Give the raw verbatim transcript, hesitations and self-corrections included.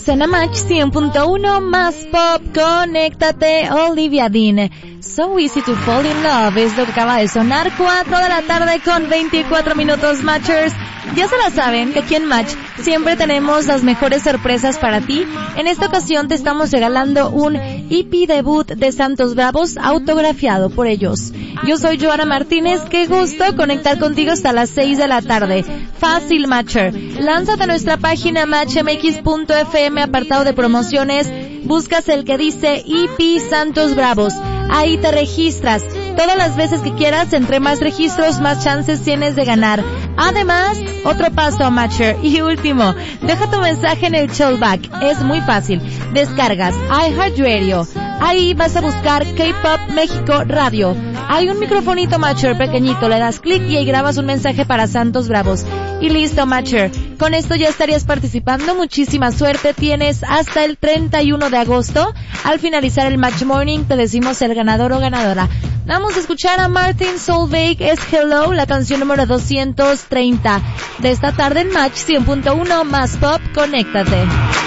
en la Match cien punto uno más pop. Conéctate, Olivia Dean. So Easy to Fall in Love es lo que acaba de sonar. Cuatro de la tarde con veinticuatro minutos, Matchers. Ya se la saben que aquí en Match siempre tenemos las mejores sorpresas para ti. En esta ocasión te estamos regalando un E P debut de Santos Bravos autografiado por ellos. Yo soy Joana Martínez, qué gusto conectar contigo hasta las seis de la tarde. Fácil, Matcher. Lánzate a nuestra página match m x punto f m, apartado de promociones, buscas el que dice E P Santos Bravos. Ahí te registras. Todas las veces que quieras, entre más registros, más chances tienes de ganar. Además, otro paso, Matcher. Y último, deja tu mensaje en el showback. Es muy fácil. Descargas iHeartRadio. Ahí vas a buscar K-Pop México Radio. Hay un microfonito, Matcher, pequeñito. Le das clic y ahí grabas un mensaje para Santos Bravos. Y listo, Matcher. Con esto ya estarías participando. Muchísima suerte. Tienes hasta el treinta y uno de agosto. Al finalizar el Match Morning te decimos el ganador o ganadora. Vamos a escuchar a Martin Solveig, es Hello, la canción número doscientos treinta de esta tarde en Match cien punto uno más pop. Conéctate.